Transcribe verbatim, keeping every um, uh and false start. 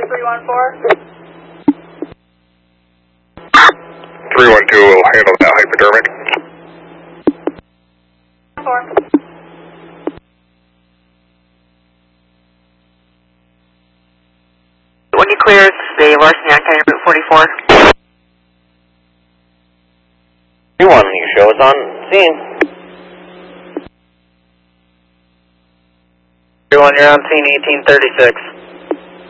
three one four. three one two will handle that hypodermic. Four. When you clear the larceny on County Route forty-four. three one, you show us on scene. three one, you're on scene eighteen thirty-six.